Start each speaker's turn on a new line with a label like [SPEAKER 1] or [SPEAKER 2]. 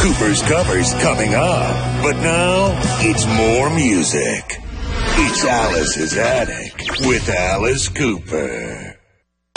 [SPEAKER 1] Cooper's Covers coming up. But now, it's more music. It's Alice's Attic with Alice Cooper.